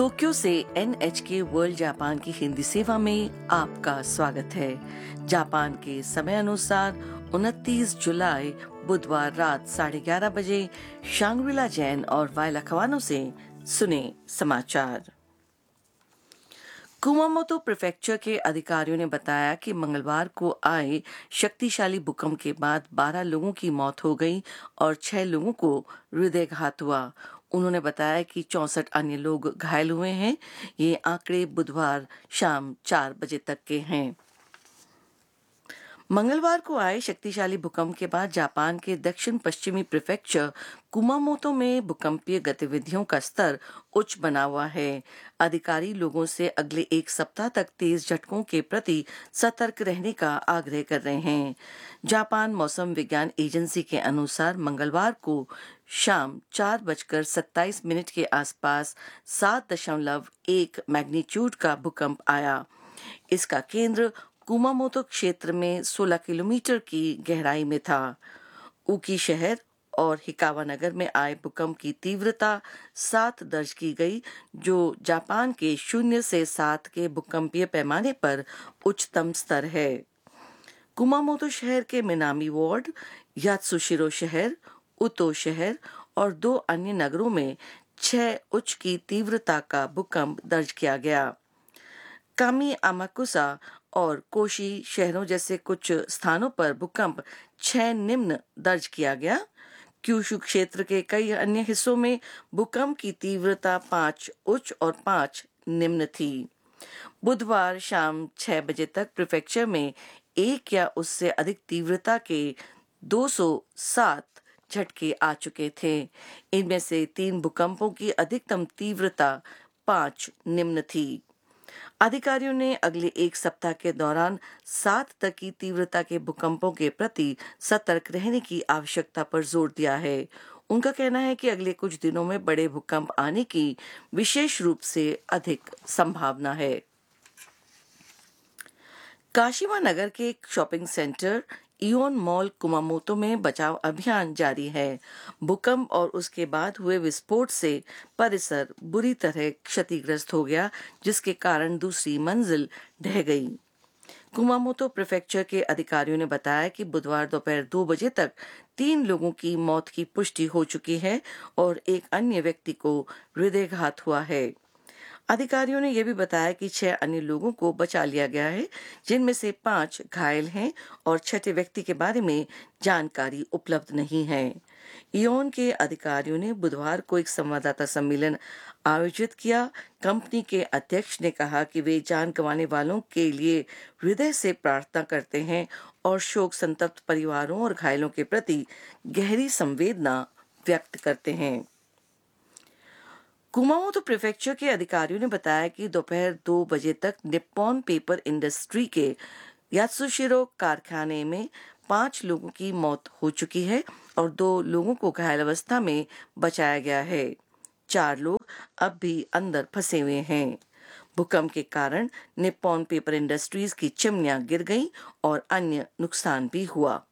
Tokyo से NHK world Japan की हिंदी सेवा में आपका स्वागत है। जापान के समय अनुसार 29 जुलाई बुधवार रात 11:30 बजे शांग्रीला जैन और वायला खवानो से सुने समाचार। कुमामोतो प्रीफेक्चर के अधिकारियों ने बताया कि मंगलवार को आए शक्तिशाली भूकंप के बाद 12 लोगों की मौत हो गई और 6 लोगों को हृदयघात हुआ। उन्होंने बताया कि 64 अन्य लोग घायल हुए हैं। ये आंकड़े बुधवार शाम 4 बजे तक के हैं। मंगलवार को आए शक्तिशाली भूकंप के बाद जापान के दक्षिण पश्चिमी प्रीफेक्चर कुमामोतो में भूकंपीय गतिविधियों का स्तर उच्च बना हुआ है। अधिकारी लोगों से अगले एक सप्ताह तक तेज झटकों के प्रति सतर्क रहने का आग्रह कर रहे हैं। जापान मौसम विज्ञान एजेंसी के अनुसार मंगलवार को शाम 4:27 के आसपास 7.1 मैग्नीट्यूड का भूकंप आया। इसका केंद्र कुमामोतो क्षेत्र में 16 किलोमीटर की गहराई में था। उकी शहर और हिकावा नगर में आए भूकंप की तीव्रता 7 दर्ज की गई, जो जापान के 0 से 7 के भूकंपीय पैमाने पर उच्चतम स्तर है। कुमामोतो शहर के मिनामी वार्ड, यात्सुशिरो शहर, उतो शहर और 2 अन्य नगरों में 6 उच्च की तीव्रता का भूकंप दर्ज किया गया। कामी अमाकुसा और कोशी शहरों जैसे कुछ स्थानों पर भूकंप 6 निम्न दर्ज किया गया। क्यूशु क्षेत्र के कई अन्य हिस्सों में भूकंप की तीव्रता 5 उच्च और 5 निम्न थी। बुधवार शाम 6 बजे तक प्रीफेक्चर में 1 या उससे अधिक तीव्रता के 207 झटके आ चुके थे। इनमें से 3 भूकंपों की अधिकतम तीव्रता 5 निम्न थी। अधिकारियों ने अगले एक सप्ताह के दौरान 7 तक की तीव्रता के भूकंपों के प्रति सतर्क रहने की आवश्यकता पर जोर दिया है। उनका कहना है कि अगले कुछ दिनों में बड़े भूकंप आने की विशेष रूप से अधिक संभावना है। काशिमा नगर के एक शॉपिंग सेंटर इओन मॉल कुमामोतो में बचाव अभियान जारी है। भूकंप और उसके बाद हुए विस्फोट से परिसर बुरी तरह क्षतिग्रस्त हो गया, जिसके कारण दूसरी मंजिल ढह गई। कुमामोतो प्रीफेक्चर के अधिकारियों ने बताया कि बुधवार दोपहर 2 बजे तक 3 लोगों की मौत की पुष्टि हो चुकी है और एक अन्य व्यक्ति को हृदयघात हुआ है। अधिकारियों ने यह भी बताया कि 6 अन्य लोगों को बचा लिया गया है, जिनमें से 5 घायल हैं और 6ठे व्यक्ति के बारे में जानकारी उपलब्ध नहीं है। इओन के अधिकारियों ने बुधवार को एक संवाददाता सम्मेलन आयोजित किया। कंपनी के अध्यक्ष ने कहा कि वे जान गंवाने वालों के लिए हृदय से प्रार्थना करते हैं और शोक संतप्त परिवारों और घायलों के प्रति गहरी संवेदना व्यक्त करते हैं। कुमामोतो प्रीफेक्चर के अधिकारियों ने बताया कि दोपहर 2 बजे तक निप्पॉन पेपर इंडस्ट्री के यात्सुशिरो कारखाने में 5 लोगों की मौत हो चुकी है और 2 लोगों को घायल अवस्था में बचाया गया है। 4 लोग अब भी अंदर फंसे हुए हैं। भूकंप के कारण निप्पॉन पेपर इंडस्ट्रीज की चिमनियां गिर गईं और अन्य नुकसान भी हुआ।